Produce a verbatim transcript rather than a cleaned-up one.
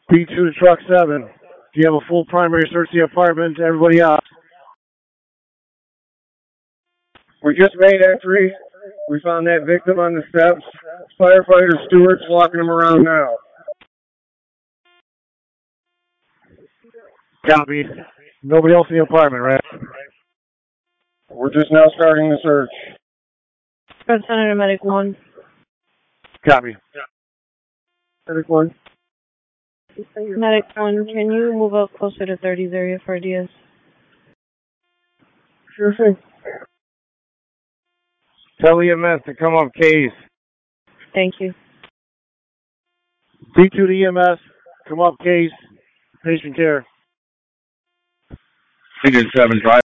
B two to truck seven. Do you have a full primary search of the apartment? Everybody out. We just made entry. We found that victim on the steps. Firefighter Stewart's walking him around now. Copy. Nobody else in the apartment, right? We're just now starting the search. Red Senator Medic one. Copy. Medic one. Medic one, can you move up closer to thirties area for Diaz? Sure thing. Tell E M S to come up case. Thank you. B two to E M S, come up case, patient care. Agent seven, drive.